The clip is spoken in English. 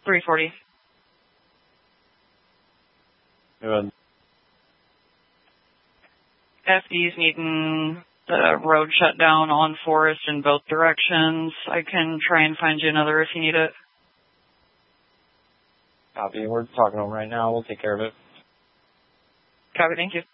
340. Good. FD's needing the road shut down on Forest in both directions. I can try and find you another if you need it. Copy. We're talking to them right now. We'll take care of it. Copy, thank you.